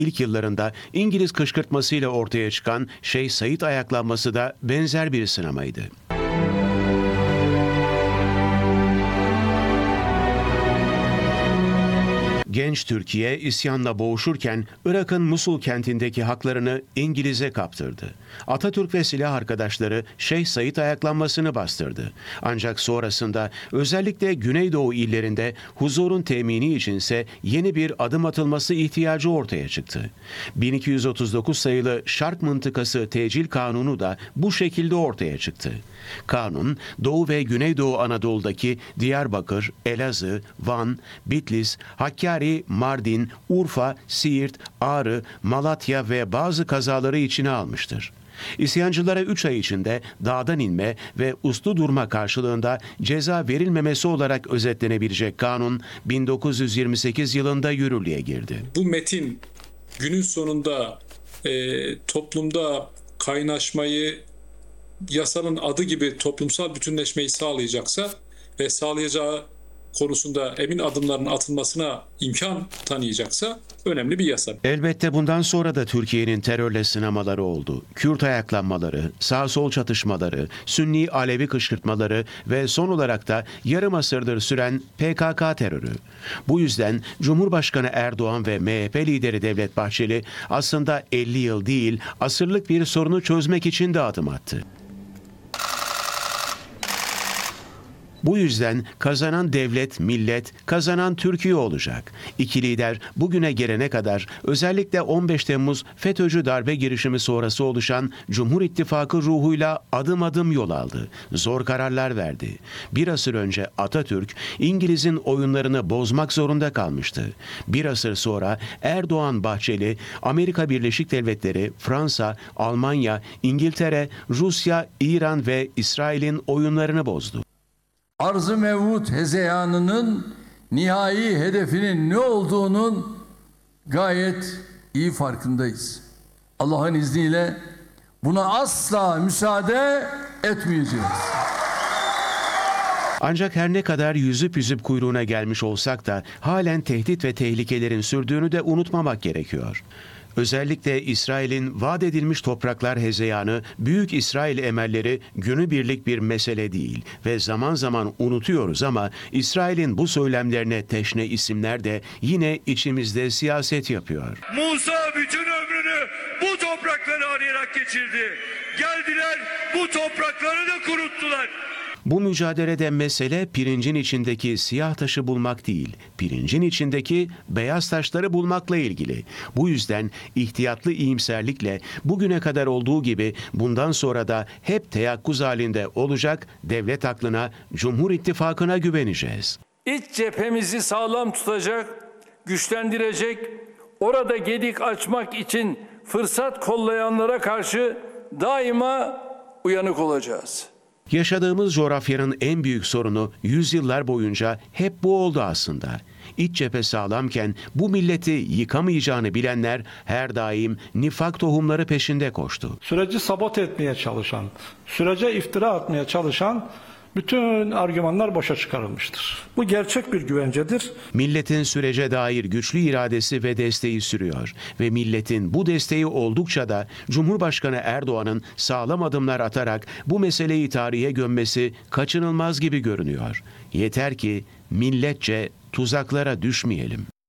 İlk yıllarında İngiliz kışkırtmasıyla ortaya çıkan Şeyh Said ayaklanması da benzer bir sınamaydı. Genç Türkiye isyanla boğuşurken Irak'ın Musul kentindeki haklarını İngiliz'e kaptırdı. Atatürk ve silah arkadaşları Şeyh Said ayaklanmasını bastırdı. Ancak sonrasında özellikle Güneydoğu illerinde huzurun temini içinse yeni bir adım atılması ihtiyacı ortaya çıktı. 1239 sayılı Şark Mıntıkası Tecil Kanunu da bu şekilde ortaya çıktı. Kanun, Doğu ve Güneydoğu Anadolu'daki Diyarbakır, Elazığ, Van, Bitlis, Hakkari, Mardin, Urfa, Siirt, Ağrı, Malatya ve bazı kazaları içine almıştır. İsyancılara 3 ay içinde dağdan inme ve uslu durma karşılığında ceza verilmemesi olarak özetlenebilecek kanun 1928 yılında yürürlüğe girdi. Bu metin günün sonunda toplumda kaynaşmayı, yasanın adı gibi toplumsal bütünleşmeyi sağlayacaksa ve sağlayacağı konusunda emin adımların atılmasına imkan tanıyacaksa önemli bir yasa. Elbette bundan sonra da Türkiye'nin terörle sınamaları oldu. Kürt ayaklanmaları, sağ-sol çatışmaları, Sünni Alevi kışkırtmaları ve son olarak da yarım asırdır süren PKK terörü. Bu yüzden Cumhurbaşkanı Erdoğan ve MHP lideri Devlet Bahçeli aslında 50 yıl değil, asırlık bir sorunu çözmek için de adım attı. Bu yüzden kazanan devlet, millet, kazanan Türkiye olacak. İki lider bugüne gelene kadar özellikle 15 Temmuz FETÖ'cü darbe girişimi sonrası oluşan Cumhur İttifakı ruhuyla adım adım yol aldı. Zor kararlar verdi. Bir asır önce Atatürk, İngiliz'in oyunlarını bozmak zorunda kalmıştı. Bir asır sonra Erdoğan, Bahçeli, Amerika Birleşik Devletleri, Fransa, Almanya, İngiltere, Rusya, İran ve İsrail'in oyunlarını bozdu. Arz-ı mevut hezeyanının nihai hedefinin ne olduğunun gayet iyi farkındayız. Allah'ın izniyle buna asla müsaade etmeyeceğiz. Ancak her ne kadar yüzüp yüzüp kuyruğuna gelmiş olsak da halen tehdit ve tehlikelerin sürdüğünü de unutmamak gerekiyor. Özellikle İsrail'in vaat edilmiş topraklar hezeyanı, Büyük İsrail emelleri günübirlik bir mesele değil ve zaman zaman unutuyoruz ama İsrail'in bu söylemlerine teşne isimler de yine içimizde siyaset yapıyor. Musa bütün ömrünü bu toprakları arayarak geçirdi. Geldiler, bu toprakları da kuruttular. Bu mücadelede mesele pirincin içindeki siyah taşı bulmak değil, pirincin içindeki beyaz taşları bulmakla ilgili. Bu yüzden ihtiyatlı iyimserlikle bugüne kadar olduğu gibi bundan sonra da hep teyakkuz halinde olacak, devlet aklına, Cumhur İttifakı'na güveneceğiz. İç cephemizi sağlam tutacak, güçlendirecek, orada gedik açmak için fırsat kollayanlara karşı daima uyanık olacağız. Yaşadığımız coğrafyanın en büyük sorunu yüzyıllar boyunca hep bu oldu aslında. İç cephe sağlamken bu milleti yıkamayacağını bilenler her daim nifak tohumları peşinde koştu. Süreci sabote etmeye çalışan, sürece iftira atmaya çalışan bütün argümanlar boşa çıkarılmıştır. Bu gerçek bir güvencedir. Milletin sürece dair güçlü iradesi ve desteği sürüyor ve milletin bu desteği oldukça da Cumhurbaşkanı Erdoğan'ın sağlam adımlar atarak bu meseleyi tarihe gömmesi kaçınılmaz gibi görünüyor. Yeter ki milletçe tuzaklara düşmeyelim.